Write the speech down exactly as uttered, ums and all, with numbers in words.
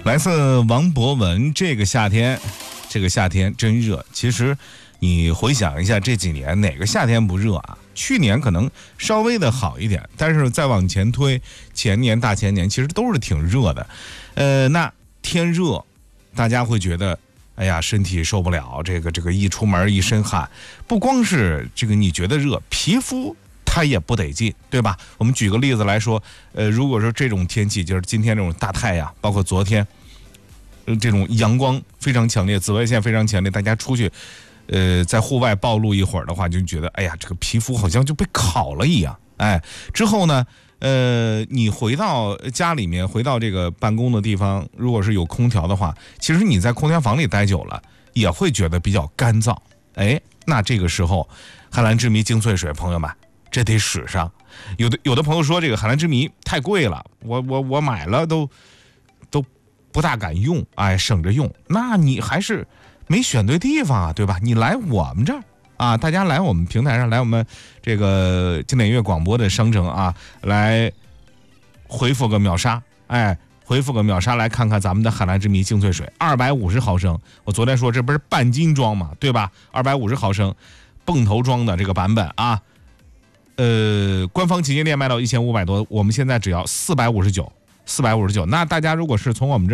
来自王博文，这个夏天，这个夏天真热。其实你回想一下这几年，哪个夏天不热啊？去年可能稍微的好一点，但是再往前推，前年、大前年其实都是挺热的。呃，那天热，大家会觉得，哎呀，身体受不了，这个这个一出门一身汗，不光是这个你觉得热，皮肤它也不得劲，对吧？我们举个例子来说，呃，如果说这种天气，就是今天这种大太阳，包括昨天，呃，这种阳光非常强烈，紫外线非常强烈，大家出去，呃，在户外暴露一会儿的话，就觉得，哎呀，这个皮肤好像就被烤了一样。哎，之后呢，呃，你回到家里面，回到这个办公的地方，如果是有空调的话，其实你在空调房里待久了，也会觉得比较干燥。哎，那这个时候，海蓝之谜精粹水，朋友们。这得使上，有的有的朋友说这个海蓝之谜太贵了，我我我买了都都不大敢用，哎，省着用。那你还是没选对地方啊，对吧？你来我们这儿啊，大家来我们平台上，来我们这个经典音乐广播的商城啊，来回复个秒杀，哎，回复个秒杀来看看咱们的海蓝之谜精粹水，二百五十毫升。我昨天说这不是半斤装嘛，对吧？二百五十毫升泵头装的这个版本啊。呃，官方旗舰店卖到一千五百多，我们现在只要四百五十九，四百五十九。那大家如果是从我们这